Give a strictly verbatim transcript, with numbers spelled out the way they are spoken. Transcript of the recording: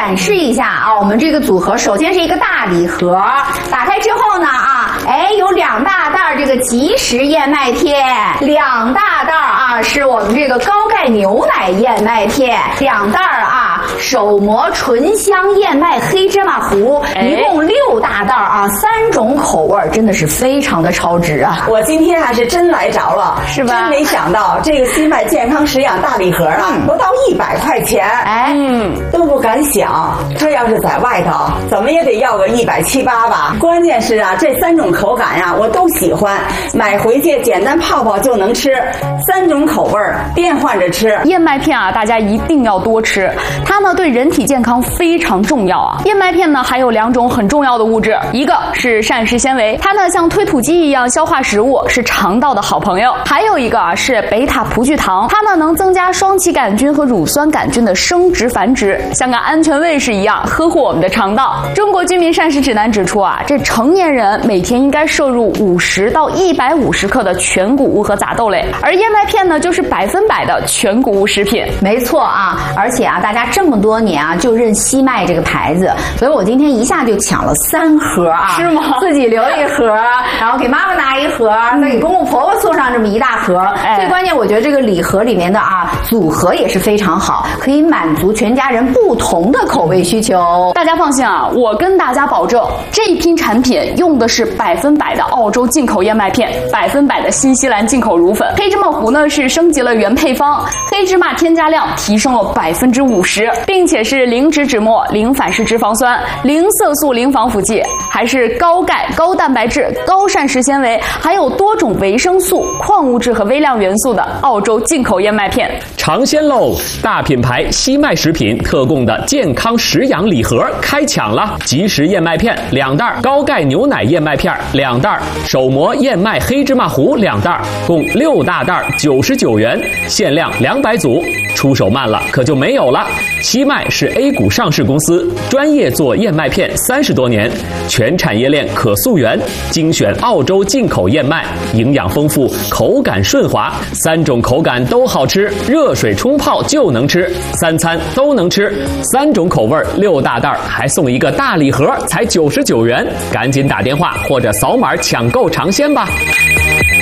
展示一下啊，我们这个组合首先是一个大礼盒，打开之后呢啊，哎，有两大袋这个即食燕麦片，两大袋啊是我们这个高钙牛奶燕麦片，两袋啊手磨醇香燕麦黑芝麻糊，一共六大袋啊，三种口味，真的是非常的超值啊！ 我今天还是真来着了， 是吧？ 真没想到这个西麦健康食养大礼盒啊，不到一百块钱， 哎， 嗯，都不敢想，这要是在外头，怎么也得要个一百七八吧。关键是啊，这三种口感呀、啊，我都喜欢，买回去简单泡泡就能吃，三种口味变换着吃。 燕麦片啊，大家一定要多吃，它呢对人体健康非常重要啊。燕麦片呢还有两种很重要的物质，一个是膳食纤维，它呢像推土机一样消化食物，是肠道的好朋友；还有一个啊是贝塔葡聚糖，它呢能增加双歧杆菌和乳酸杆菌的生殖繁殖，像个安全卫士一样呵护我们的肠道。中国居民膳食指南指出啊，这成年人每天应该摄入五十到一百五十克的全谷物和杂豆类，而燕麦片呢就是百分百的全谷物食品。 没错啊，而且啊，大家这么多年啊就认西麦这个牌子，所以我今天一下就抢了三盒啊， 是吗？ 自己留一盒，然后给妈妈拿一盒，再给公公婆婆送上这么一大盒。哎、最关键，我觉得这个礼盒里面的啊组合也是非常好，可以满足全家人不同的口味需求。 大家放心啊，我跟大家保证，这一批产品用的是百分百的澳洲进口燕麦片，百分百的新西兰进口乳粉。黑芝麻糊呢是升级了原配方，黑芝麻添加量提升了百分之五十，并且是零脂脂末、零反式脂肪酸、零色素、零防腐剂，还是高钙、高蛋白质、高膳食纤维，还有多种维生素、矿物质和微量元素的澳洲进口燕麦片。 尝鲜喽！大品牌西麦食品特供的健康食养礼盒开抢了，即食燕麦片两袋，高钙牛奶燕麦片两袋，手磨燕麦黑芝麻糊两袋，共六大袋，九十九元，限量两百组。出手慢了可就没有了。西麦是 A 股上市公司，专业做燕麦片三十多年，全产业链可溯源，精选澳洲进口燕麦，营养丰富，口感顺滑，三种口感都好吃，热水冲泡就能吃，三餐都能吃，三种口味六大袋，还送一个大礼盒，才九十九元，赶紧打电话或者扫码抢购尝鲜吧。